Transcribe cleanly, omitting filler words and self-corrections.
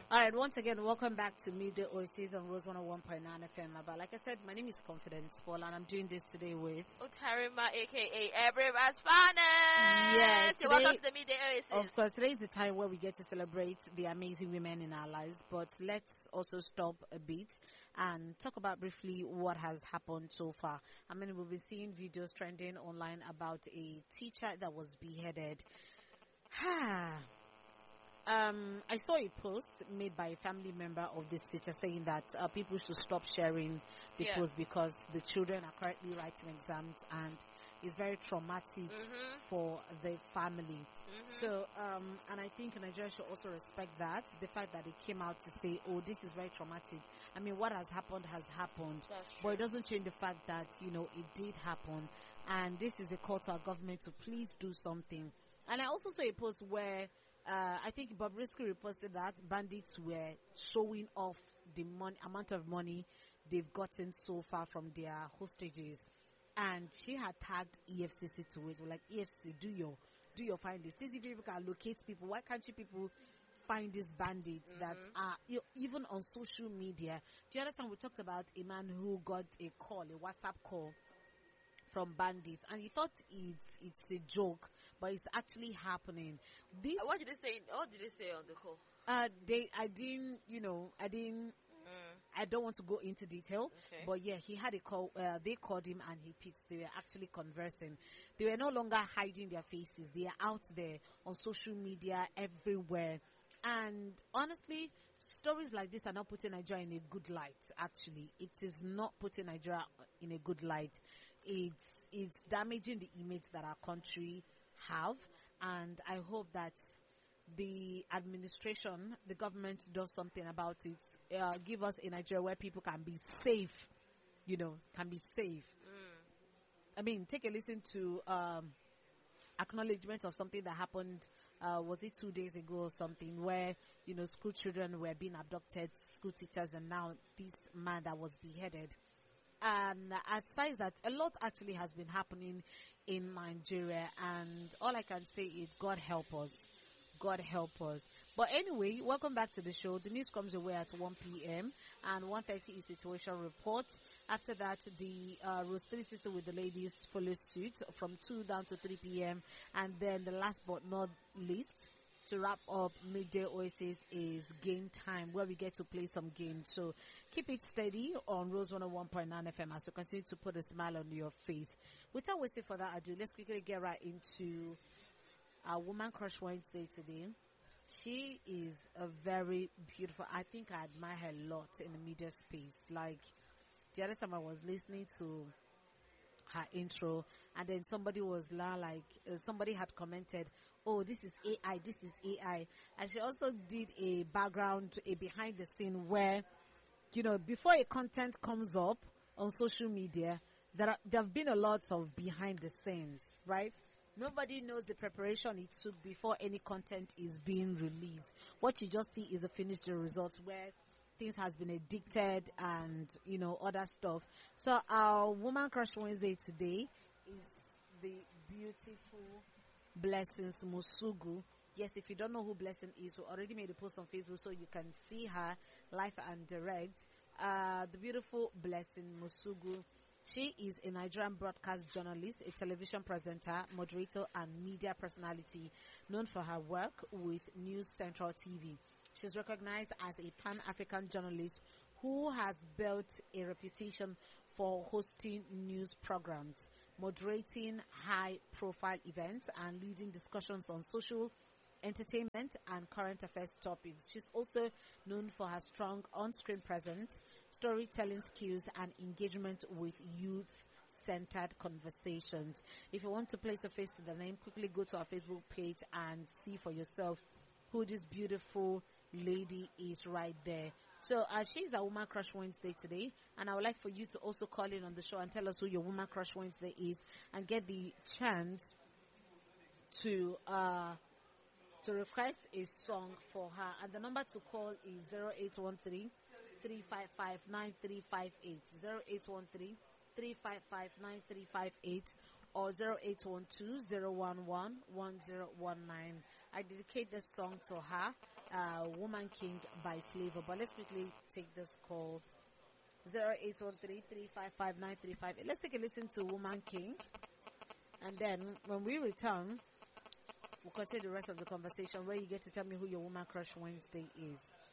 All right, once again, welcome back to Midday Oasis on Rose 101.9 FM. But like I said, my name is Confidence Paul, and I'm doing this today with Utarima, aka Everyone's Finest. Yes, You're welcome today, to the Midday Oasis. of course, today is the time where we get to celebrate the amazing women in our lives. But let's also stop a bit and talk about briefly what has happened so far. I mean, we've been seeing videos trending online about a teacher that was beheaded. I saw a post made by a family member of this teacher saying that people should stop sharing the post because the children are currently writing exams and it's very traumatic for the family. So, and I think Nigeria should also respect that, the fact that they came out to say, oh, this is very traumatic. I mean, what has happened, but it doesn't change the fact that, you know, it did happen. And this is a call to our government to please do something. And I also saw a post where I think Bobrisky reposted that bandits were showing off the amount of money they've gotten so far from their hostages, and she had tagged EFCC to it. We're like, EFCC, do your findings. Since you people can locate people, why can't you people find these bandits that are even on social media? The other time we talked about a man who got a WhatsApp call from bandits, and he thought it's a joke, but it's actually happening. What did they say? What did they say on the call? I don't want to go into detail, but yeah, he had a call. They called him and he picked. They were actually conversing. They were no longer hiding their faces. They are out there on social media everywhere. And honestly, stories like this are not putting Nigeria in a good light. Actually, it is not putting Nigeria in a good light. It's damaging the image that our country have, and I hope that the administration, the government does something about it. Give us a Nigeria where people can be safe, can be safe. I mean, take a listen to acknowledgement of something that happened, was it 2 days ago or something, where, school children were being abducted, school teachers, and now this man that was beheaded. And aside that, a lot actually has been happening in Nigeria, and all I can say is God help us. God help us. But anyway, welcome back to the show. The news comes away at 1 p.m. and 1:30 is situation report. After that, the Rose 360 with the ladies follows suit from 2 down to 3 p.m. And then the last but not least, to wrap up Midday Oasis, is game time, where we get to play some games. So keep it steady on Rose 101.9 FM as we continue to put a smile on your face. Without wasting further ado, let's quickly get right into our Woman Crush Wednesday today. She is a very beautiful, I think I admire her a lot in the media space. Like, the other time I was listening to her intro, and then somebody was somebody had commented, oh, this is AI. And she also did a behind the scene where, before a content comes up on social media, there have been a lot of behind the scenes, right? Nobody knows the preparation it took before any content is being released. What you just see is the finished results, where things has been edited and, other stuff. So our Woman Crush Wednesday today is the beautiful Blessings Musugu. Yes, if you don't know who Blessing is, we already made a post on Facebook so you can see her live and direct. The beautiful Blessing Musugu. She is a Nigerian broadcast journalist, a television presenter, moderator, and media personality known for her work with News Central TV. She's recognized as a Pan-African journalist who has built a reputation for hosting news programs, moderating high-profile events, and leading discussions on social, entertainment, and current affairs topics. She's also known for her strong on-screen presence, storytelling skills, and engagement with youth-centered conversations. If you want to place a face to the name, quickly go to our Facebook page and see for yourself who this beautiful lady is right there. So she's a Woman Crush Wednesday today, and I would like for you to also call in on the show and tell us who your Woman Crush Wednesday is, and get the chance to request a song for her. And the number to call is 0813 355 9358, 0813 355 9358, or 0812 011 1019. I dedicate this song to her Woman King by Flavor. But let's quickly take this call. 0813-355-935. Let's take a listen to Woman King. And then when we return, we'll continue the rest of the conversation where you get to tell me who your Woman Crush Wednesday is.